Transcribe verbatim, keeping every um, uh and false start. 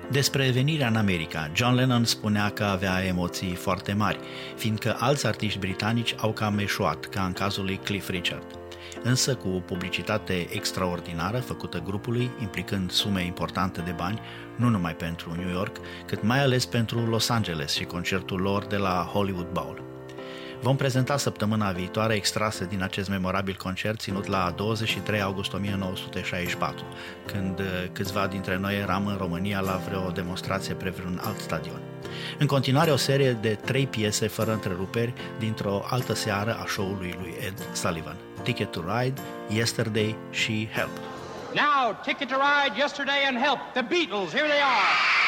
Despre venirea în America, John Lennon spunea că avea emoții foarte mari, fiindcă alți artiști britanici au cam eșuat, ca în cazul lui Cliff Richard. Însă, cu o publicitate extraordinară făcută grupului, implicând sume importante de bani, nu numai pentru New York, cât mai ales pentru Los Angeles și concertul lor de la Hollywood Bowl. Vom prezenta săptămâna viitoare extrase din acest memorabil concert ținut la douăzeci și trei august o mie nouă sute șaizeci și patru, când câțiva dintre noi eram în România la vreo demonstrație pre vreun alt stadion. În continuare, o serie de trei piese fără întreruperi dintr-o altă seară a show-ului lui Ed Sullivan: Ticket to Ride, Yesterday și Help. Now, Ticket to Ride, Yesterday and Help. The Beatles, here they are.